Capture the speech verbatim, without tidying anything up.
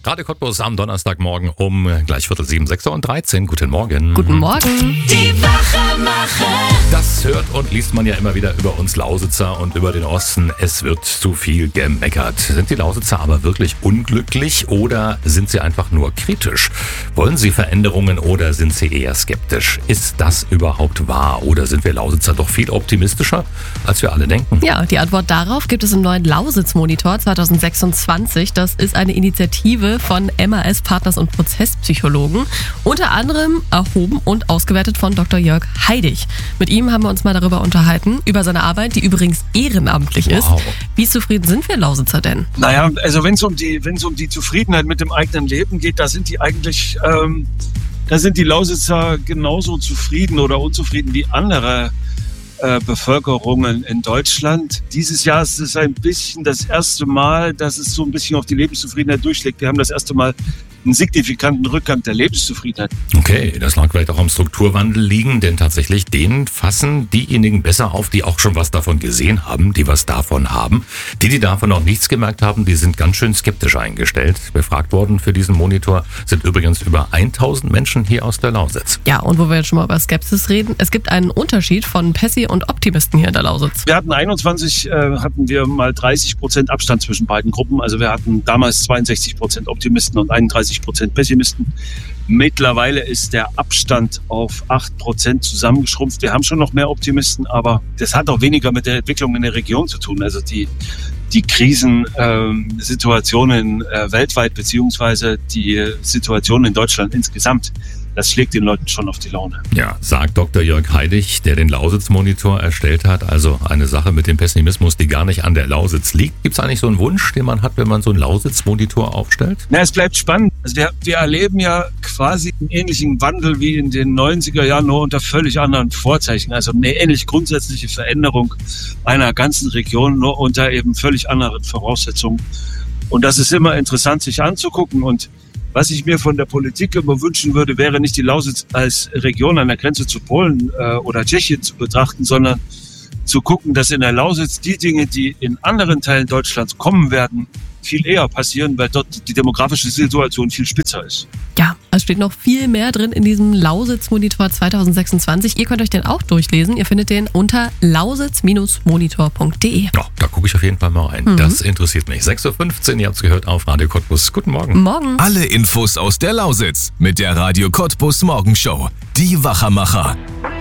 Radio Cottbus am Donnerstagmorgen um gleich Viertel sieben, sechs Uhr und dreizehn. Guten Morgen. Guten Morgen. Die Wachmacher. Das hört und liest man ja immer wieder über uns Lausitzer und über den Osten. Es wird zu viel gemeckert. Sind die Lausitzer aber wirklich unglücklich oder sind sie einfach nur kritisch? Wollen sie Veränderungen oder sind sie eher skeptisch? Ist das überhaupt wahr oder sind wir Lausitzer doch viel optimistischer, als wir alle denken? Ja, die Antwort darauf gibt es im neuen Lausitz-Monitor zwanzig sechsundzwanzig. Das ist eine Initiative von M A S-Partners und Prozesspsychologen, unter anderem erhoben und ausgewertet von Doktor Jörg Heidig. Mit ihm haben wir uns mal darüber unterhalten, über seine Arbeit, die übrigens ehrenamtlich Wow. ist. Wie zufrieden sind wir Lausitzer denn? Naja, also wenn es um die, wenn es um die Zufriedenheit mit dem eigenen Leben geht, da sind die eigentlich, ähm, da sind die Lausitzer genauso zufrieden oder unzufrieden wie andere äh, Bevölkerungen in Deutschland. Dieses Jahr ist es ein bisschen das erste Mal, dass es so ein bisschen auf die Lebenszufriedenheit durchschlägt. Wir haben das erste Mal einen signifikanten Rückgang der Lebenszufriedenheit. Okay, das mag vielleicht auch am Strukturwandel liegen, denn tatsächlich den fassen diejenigen besser auf, die auch schon was davon gesehen haben, die was davon haben. Die, die davon noch nichts gemerkt haben, die sind ganz schön skeptisch eingestellt. Befragt worden für diesen Monitor sind übrigens über tausend Menschen hier aus der Lausitz. Ja, und wo wir jetzt schon mal über Skepsis reden, es gibt einen Unterschied von Pessi und Optimisten hier in der Lausitz. Wir hatten einundzwanzig, äh, hatten wir mal dreißig Prozent Abstand zwischen beiden Gruppen. Also wir hatten damals zweiundsechzig Prozent Optimisten und einunddreißig Prozent Pessimisten. Mittlerweile ist der Abstand auf acht Prozent zusammengeschrumpft. Wir haben schon noch mehr Optimisten, aber das hat auch weniger mit der Entwicklung in der Region zu tun. Also die, die Krisensituationen äh, weltweit beziehungsweise die Situation in Deutschland insgesamt, das schlägt den Leuten schon auf die Laune. Ja, sagt Doktor Jörg Heidig, der den Lausitz-Monitor erstellt hat. Also eine Sache mit dem Pessimismus, die gar nicht an der Lausitz liegt. Gibt es eigentlich so einen Wunsch, den man hat, wenn man so einen Lausitz-Monitor aufstellt? Na, es bleibt spannend. Also wir, wir erleben ja quasi einen ähnlichen Wandel wie in den neunziger Jahren, nur unter völlig anderen Vorzeichen. Also eine ähnlich grundsätzliche Veränderung einer ganzen Region, nur unter eben völlig anderen Voraussetzungen. Und das ist immer interessant, sich anzugucken. Und was ich mir von der Politik immer wünschen würde, wäre nicht die Lausitz als Region an der Grenze zu Polen äh, oder Tschechien zu betrachten, sondern zu gucken, dass in der Lausitz die Dinge, die in anderen Teilen Deutschlands kommen werden, viel eher passieren, weil dort die demografische Situation viel spitzer ist. Ja, es steht noch viel mehr drin in diesem Lausitz-Monitor zwanzig sechsundzwanzig. Ihr könnt euch den auch durchlesen. Ihr findet den unter lausitz Monitor punkt de. Ja, da gucke ich auf jeden Fall mal rein. Mhm. Das interessiert mich. sechs Uhr fünfzehn, ihr habt es gehört auf Radio Cottbus. Guten Morgen. Morgen. Alle Infos aus der Lausitz mit der Radio Cottbus Morgenshow. Die Wachmacher.